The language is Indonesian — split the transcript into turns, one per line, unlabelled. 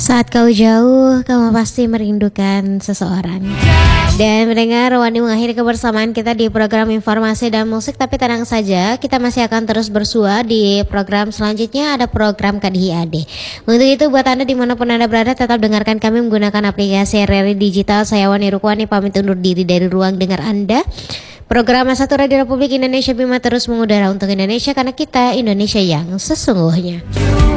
Saat kau jauh, kamu pasti merindukan seseorang. Dan mendengar Wani mengakhiri kebersamaan kita di program informasi dan musik. Tapi tenang saja, kita masih akan terus bersua di program selanjutnya. Ada program KDIAD. Untuk itu buat Anda dimanapun Anda berada, tetap dengarkan kami menggunakan aplikasi RRI Digital. Saya Wani Rukwani pamit undur diri dari ruang dengar Anda. Program Satu Radio Republik Indonesia Bima terus mengudara untuk Indonesia, karena kita Indonesia yang sesungguhnya.